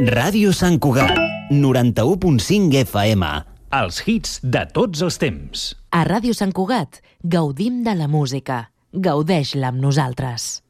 Ràdio Sant Cugat, 91.5 FM. Els hits de tots els temps. A Ràdio Sant Cugat gaudim de la música. Gaudeix-la amb nosaltres.